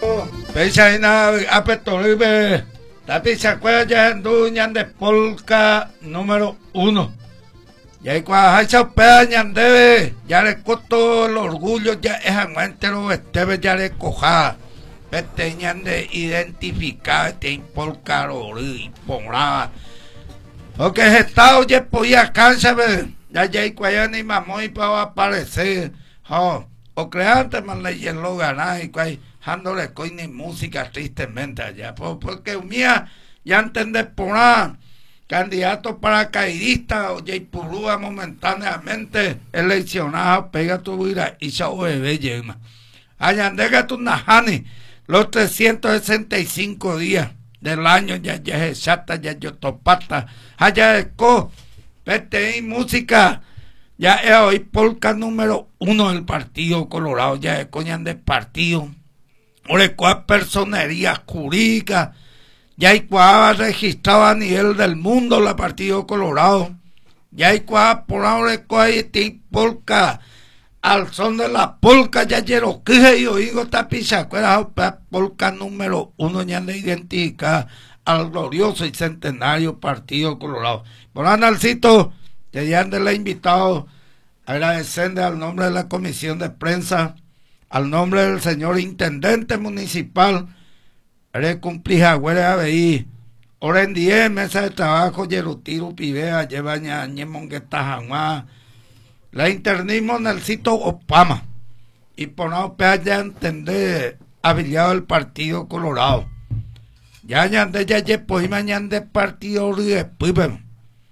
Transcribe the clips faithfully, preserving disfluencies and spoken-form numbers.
Pechaina apetolibe. Tapi se acuerda ya en duñan de polka número uno. Y ahí cuando hay esa peña debe, ya le costo el orgullo, ya es aguante lo estebe, ya le coja. Tenían de identificar, te polka y ponga. Porque el estado ya podía cáncer, ya ya hay cuando ni mamón y para aparecer. Oh, o creante más leyen lo ganar y cuando dándole coi ni música tristemente allá. Porque mía, ya entendés por nada. Candidato paracaidista, oye, y purúa momentáneamente eleccionado, pega tu vida y se bebé llena. Allá tu najani, los trescientos sesenta y cinco días del año, ya ya es exacta, ya yo topata, allá de co, vete y música, ya es hoy polka número uno del Partido Colorado, ya es coñan del partido, o le cual personería jurídica. Ya hay cuá registrado a nivel del mundo la Partido Colorado. Ya hay cuá por ahora cuá y polka al son de la polka ya llero que yo digo tapiza polka número uno ya de identificar al glorioso y centenario Partido Colorado. Por analcito que ya de la invitado agradecerle al nombre de la comisión de prensa, al nombre del señor intendente municipal. Eres cumplija, güey, a ver, ahora en diez meses de trabajo, Yerutiru Pivea, lleva ñañe mongueta jamás, la internismo en el sitio Opama, y por no ya entender, afiliado del Partido Colorado. Ya ñande ya ye poima ñande partido ríe pibe,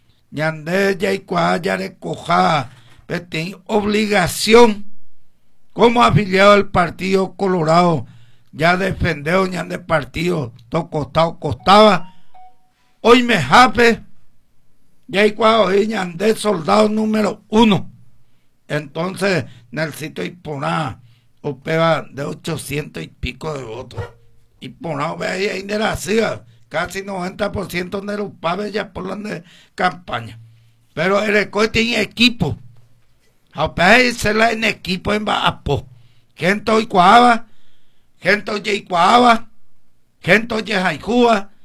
ñande ya y cuá ya de coja, pero tiene obligación, como afiliado del Partido Colorado, ya defendió ñan de partido, todo costado costaba. Hoy me jape, ya hay cuando ñan de soldado número uno. Entonces, en el sitio Iponá, opera de ochocientos y pico de votos. Iponá, ve ahí, ahí de la ciudad, casi noventa por ciento de los paves ya por la de campaña. Pero el recoge tiene equipo. Opera se la en equipo en Bajapo. Gente hoy cuava. Gente oye Icuaba, gente oye Jaicúa,